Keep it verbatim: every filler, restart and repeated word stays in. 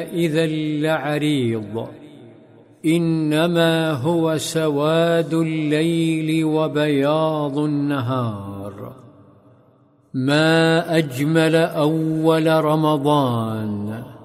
إذا لعريض، إنما هو سواد الليل وبياض النهار. ما أجمل أول رمضان.